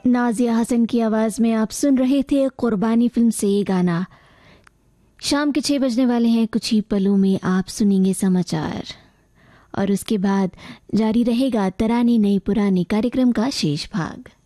नाजिया हसन की आवाज़ में आप सुन रहे थे कुर्बानी फिल्म से ये गाना। शाम के 6 बजने वाले हैं, कुछ ही पलों में आप सुनेंगे समाचार और उसके बाद जारी रहेगा तरानी नई पुरानी कार्यक्रम का शेष भाग।